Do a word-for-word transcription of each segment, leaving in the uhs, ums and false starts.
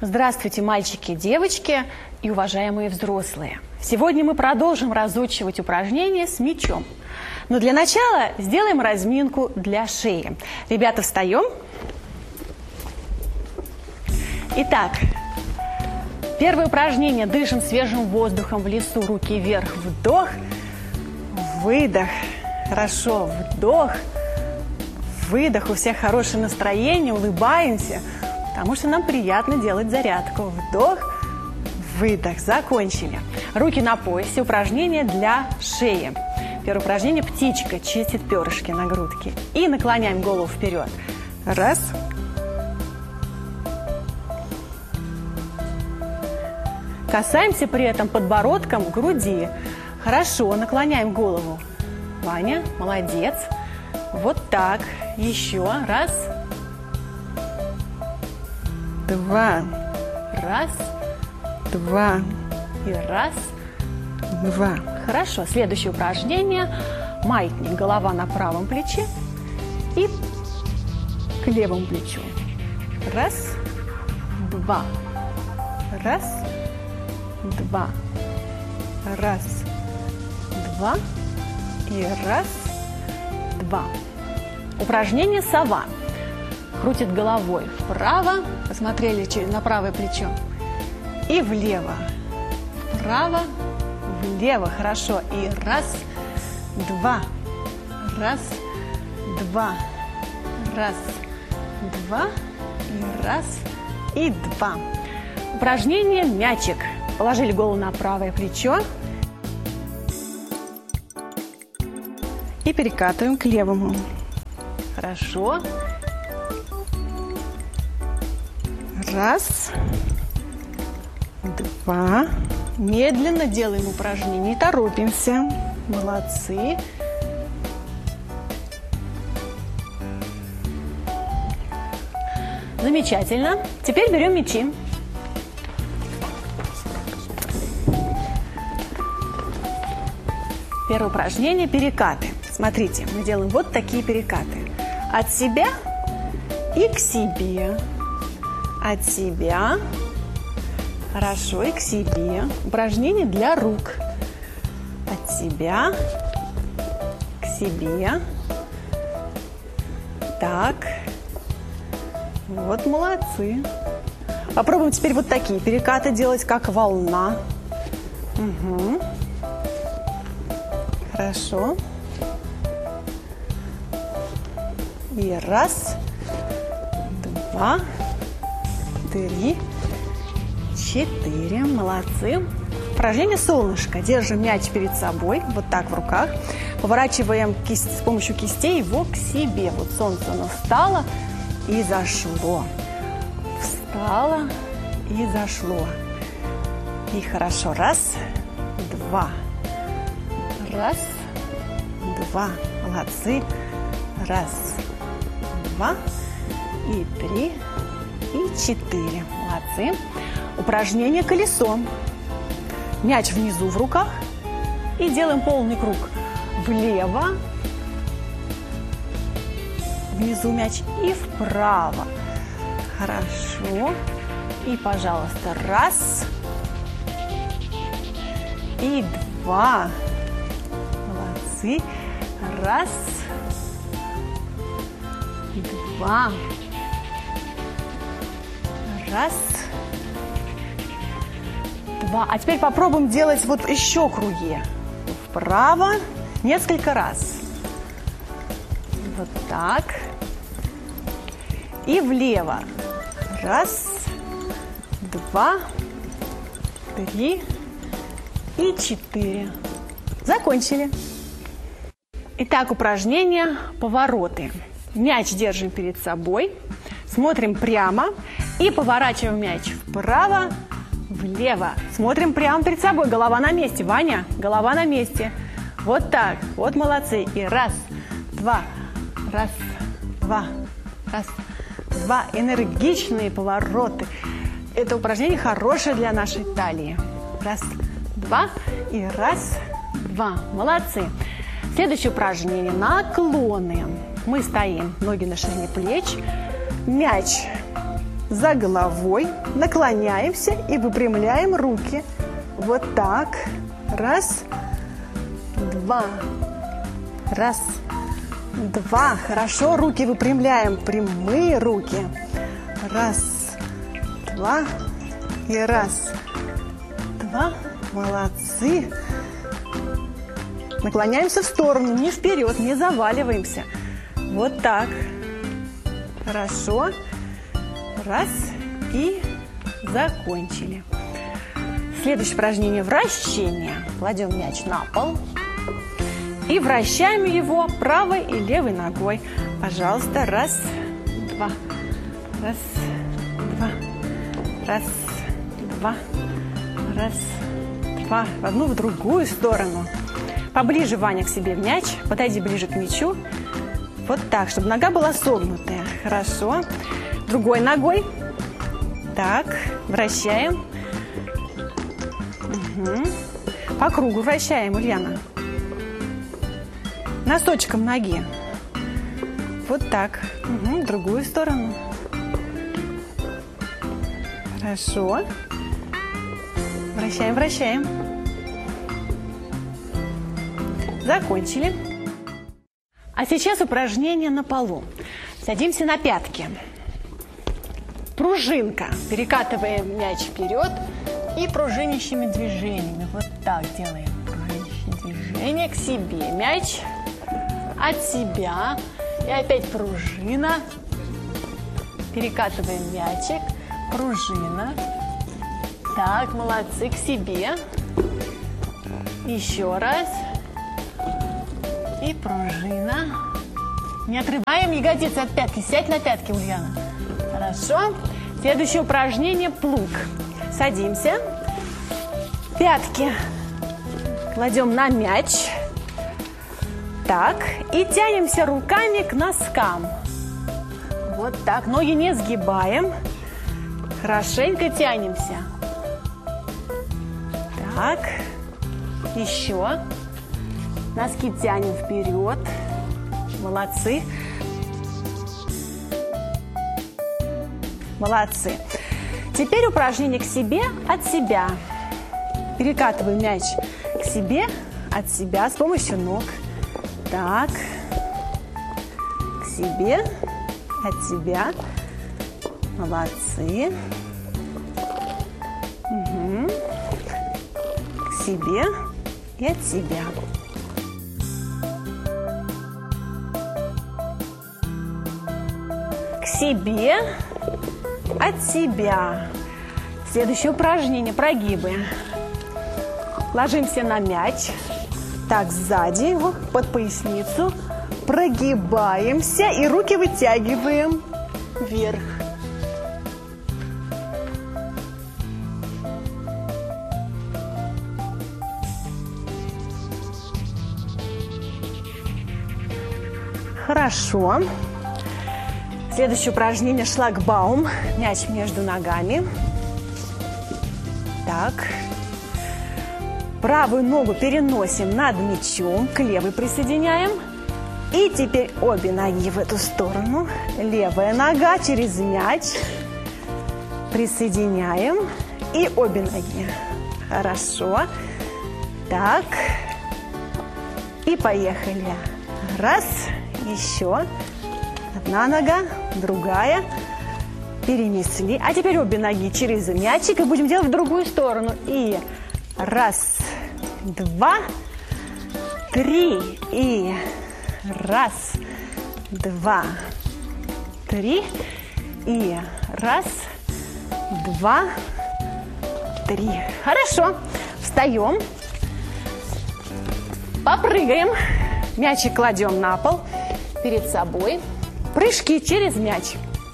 Здравствуйте, мальчики, девочки и уважаемые взрослые. Сегодня мы продолжим разучивать упражнения с мячом. Но для начала сделаем разминку для шеи. Ребята, встаем. Итак, первое упражнение. Дышим свежим воздухом в лесу. Руки вверх. Вдох. Выдох. Хорошо. Вдох. Выдох. У всех хорошее настроение. Улыбаемся, потому что нам приятно делать зарядку. Вдох. Выдох. Закончили. Руки на поясе. Упражнение для шеи. Первое упражнение. Птичка чистит перышки на грудке. И наклоняем голову вперед. Раз. Касаемся при этом подбородком груди. Хорошо. Наклоняем голову. Ваня, молодец. Вот так. Еще. Раз. Два. Раз. Два. И раз. Два. Хорошо. Следующее упражнение. Маятник. Голова на правом плече. И к левому плечу. Раз. Два. Раз. Два. Раз. Два. И раз. Два. Упражнение «Сова». Крутит головой вправо. Посмотрели на правое плечо. И влево. Вправо. Влево. Хорошо. И раз. Два. Раз. Два. Раз. Два. И раз. И два. Упражнение «Мячик». Положили голову на правое плечо. И перекатываем к левому. Хорошо. Раз. Два. Медленно делаем упражнение. Не торопимся. Молодцы. Замечательно. Теперь берем мячи. Первое упражнение – перекаты. Смотрите, мы делаем вот такие перекаты. От себя и к себе. От себя. Хорошо, и к себе. Упражнение для рук. От себя к себе. Так. Вот, молодцы. Попробуем теперь вот такие перекаты делать, как волна. Угу. Хорошо. И раз, два, три, четыре. Молодцы. Упражнение «Солнышко». Держим мяч перед собой, вот так в руках. Поворачиваем кисть, с помощью кистей его к себе. Вот солнце, оно встало и зашло. Встало и зашло. И хорошо. Раз, два. Раз, два. Молодцы. Раз, два, и три, и четыре. Молодцы. Упражнение «Колесо». Мяч внизу в руках. И делаем полный круг. Влево. Внизу мяч. И вправо. Хорошо. И, пожалуйста, раз. И два. Молодцы. Раз. Два. Раз. Два. А теперь попробуем делать вот еще круги. Вправо несколько раз. Вот так. И влево. Раз. Два. Три. И четыре. Закончили. Итак, упражнение «Повороты». Мяч держим перед собой, смотрим прямо и поворачиваем мяч вправо, влево. Смотрим прямо перед собой, голова на месте. Ваня, голова на месте. Вот так, вот молодцы. И раз, два, раз, два, раз, два. Энергичные повороты. Это упражнение хорошее для нашей талии. Раз, два и раз, два. Молодцы. Следующее упражнение – наклоны. Мы стоим, ноги на ширине плеч, мяч за головой, наклоняемся и выпрямляем руки. Вот так. Раз, два. Раз, два. Хорошо, руки выпрямляем. Прямые руки. Раз, два. И раз, два. Молодцы. Наклоняемся в сторону, не вперед, не заваливаемся. Вот так. Хорошо. Раз. И закончили. Следующее упражнение – вращение. Кладем мяч на пол. И вращаем его правой и левой ногой. Пожалуйста. Раз, два. Раз, два. Раз, два. Раз, два. В одну, в другую сторону. Поближе, Ваня, к себе в мяч. Подойди ближе к мячу. Вот так, чтобы нога была согнутая. Хорошо. Другой ногой. Так, вращаем. Угу. По кругу вращаем, Ульяна. Носочком ноги. Вот так. Угу. В другую сторону. Хорошо. Вращаем, вращаем. Закончили. А сейчас упражнение на полу. Садимся на пятки. Пружинка. Перекатываем мяч вперед и пружинящими движениями. Вот так делаем. Пружинящие движения к себе. Мяч от себя. И опять пружина. Перекатываем мячик. Пружина. Так, молодцы. К себе. Еще раз. И пружина. Не отрываем ягодицы от пятки. Сядь на пятки, Ульяна. Хорошо. Следующее упражнение – плуг. Садимся. Пятки кладем на мяч. Так. И тянемся руками к носкам. Вот так. Ноги не сгибаем. Хорошенько тянемся. Так. Еще. Носки тянем вперед. Молодцы. Молодцы. Теперь упражнение к себе, от себя. Перекатываем мяч к себе, от себя с помощью ног. Так. К себе, от себя. Молодцы. Угу. К себе и от себя. К себе, от себя. Следующее упражнение – прогибы. Ложимся на мяч. Так, сзади его, под поясницу. Прогибаемся и руки вытягиваем вверх. Хорошо. Следующее упражнение – шлагбаум. Мяч между ногами. Так. Правую ногу переносим над мячом, к левой присоединяем. И теперь обе ноги в эту сторону. Левая нога через мяч. Присоединяем. И обе ноги. Хорошо. Так. И поехали. Раз. Еще. Одна нога, другая. Перенесли. А теперь обе ноги через мячик. И будем делать в другую сторону. И раз, два, три. И раз, два, три. И раз, два, три. Хорошо. Встаем. Попрыгаем. Мячик кладем на пол. Перед собой. Прыжки через мяч.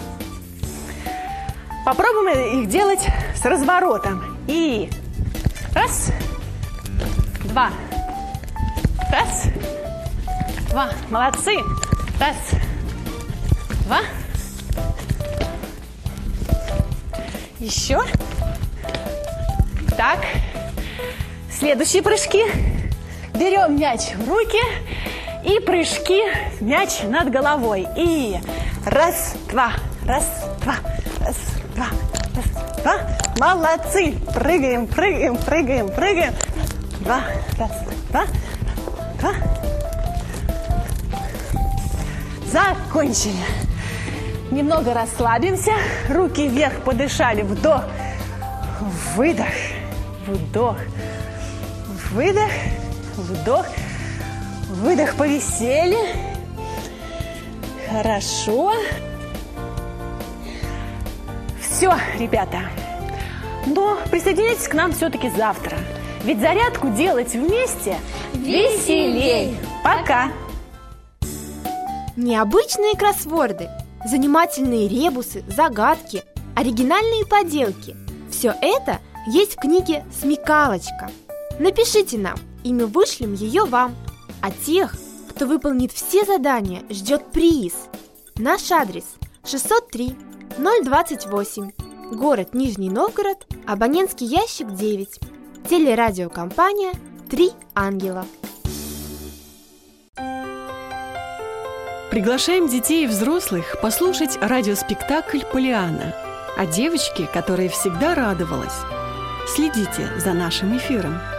Попробуем их делать с разворотом. И раз, два, раз, два. Молодцы. Раз, два. Еще. Так. Следующие прыжки. Берем мяч в руки. И прыжки, мяч над головой. И раз, два, раз, два, раз, два, раз, два. Молодцы! Прыгаем, прыгаем, прыгаем, прыгаем. Два, раз, два, два. Закончили. Немного расслабимся. Руки вверх, подышали. Вдох, выдох, вдох, выдох, вдох, выдох. Повисели. Хорошо. Все, ребята. Но присоединяйтесь к нам все-таки завтра. Ведь зарядку делать вместе веселей. Пока. Необычные кроссворды, занимательные ребусы, загадки, оригинальные поделки – все это есть в книге «Смекалочка». Напишите нам, и мы вышлем ее вам. А тех, кто выполнит все задания, ждет приз. Наш адрес шестьсот три ноль двадцать восемь, город Нижний Новгород, абонентский ящик девять, телерадиокомпания «Три ангела». Приглашаем детей и взрослых послушать радиоспектакль «Полианна» о девочке, которая всегда радовалась. Следите за нашим эфиром.